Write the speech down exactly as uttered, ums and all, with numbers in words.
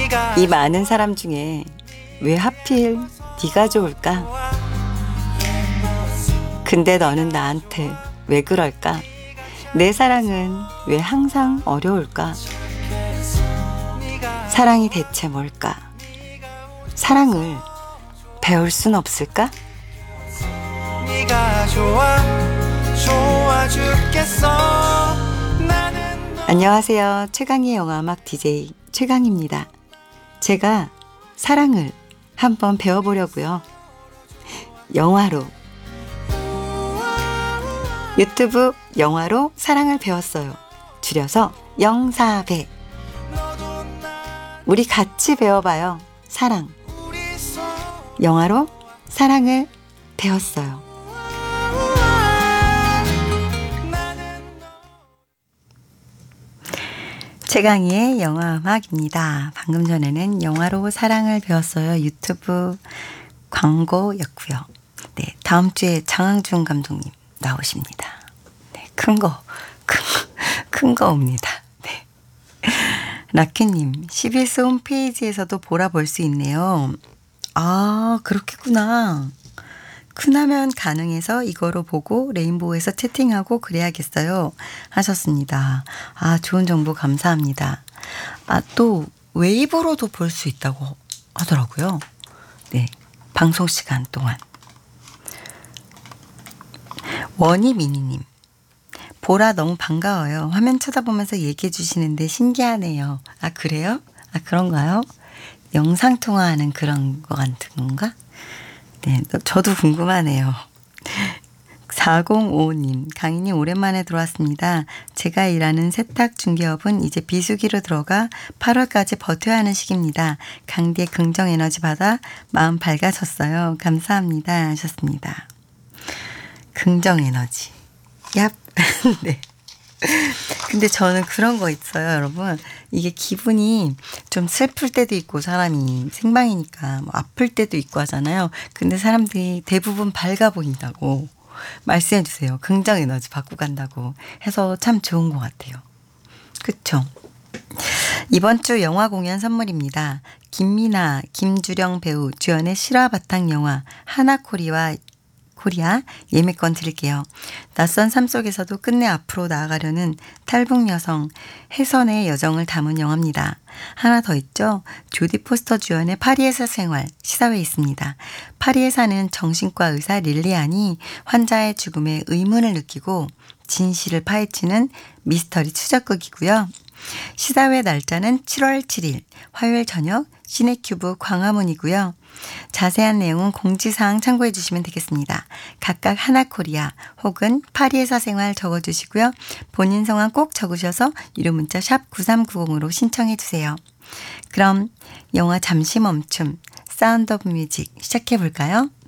이 많은 사람 중에 왜 하필 네가 좋을까? 근데 너는 나한테 왜 그럴까? 내 사랑은 왜 항상 어려울까? 사랑이 대체 뭘까? 사랑을 배울 순 없을까? 네가 좋아, 좋아 죽겠어. 나는 안녕하세요. 최강의 영화음악 디제이 최강입니다. 제가 사랑을 한번 배워보려고요. 영화로 유튜브 영화로 사랑을 배웠어요. 줄여서 영사배. 우리 같이 배워봐요. 사랑. 영화로 사랑을 배웠어요. 최강희의 영화음악입니다. 방금 전에는 영화로 사랑을 배웠어요. 유튜브 광고였고요. 네, 다음 주에 장항준 감독님 나오십니다. 네, 큰 거, 큰, 큰 거 옵니다. 네. 라켓님, 씨비에스 홈페이지에서도 보라 볼 수 있네요. 아, 그렇겠구나. 큰화면 가능해서 이거로 보고 레인보우에서 채팅하고 그래야겠어요. 하셨습니다. 아, 좋은 정보 감사합니다. 아, 또 웨이브로도 볼 수 있다고 하더라고요. 네, 방송 시간 동안. 원희미니님, 보라 너무 반가워요. 화면 쳐다보면서 얘기해 주시는데 신기하네요. 아, 그래요? 아, 그런가요? 영상통화하는 그런 거 같은 건가? 네, 저도 궁금하네요. 사공오오님, 강희님 오랜만에 들어왔습니다. 제가 일하는 세탁 중개업은 이제 비수기로 들어가 팔월까지 버텨야 하는 시기입니다. 강디의 긍정 에너지 받아 마음 밝아졌어요. 감사합니다. 하셨습니다. 긍정 에너지. 얍. 네. 근데 저는 그런 거 있어요, 여러분. 이게 기분이 좀 슬플 때도 있고 사람이 생방이니까 뭐 아플 때도 있고 하잖아요. 근데 사람들이 대부분 밝아 보인다고 말씀해 주세요. 긍정 에너지 받고 간다고 해서 참 좋은 것 같아요. 그쵸? 이번 주 영화 공연 선물입니다. 김미나, 김주령 배우 주연의 실화 바탕 영화 하나코리와 코리아 예매권 드릴게요. 낯선 삶 속에서도 끝내 앞으로 나아가려는 탈북 여성 혜선의 여정을 담은 영화입니다. 하나 더 있죠. 조디 포스터 주연의 파리에서 생활 시사회에 있습니다. 파리에 사는 정신과 의사 릴리안이 환자의 죽음에 의문을 느끼고 진실을 파헤치는 미스터리 추적극이고요. 시사회 날짜는 칠월 칠일 화요일 저녁 시네큐브 광화문이고요. 자세한 내용은 공지사항 참고해 주시면 되겠습니다. 각각 하나코리아 혹은 파리에서 생활 적어주시고요. 본인 성함 꼭 적으셔서 유료 문자 샵 구삼구공으로 신청해 주세요. 그럼 영화 잠시 멈춤 사운드 오브 뮤직 시작해 볼까요?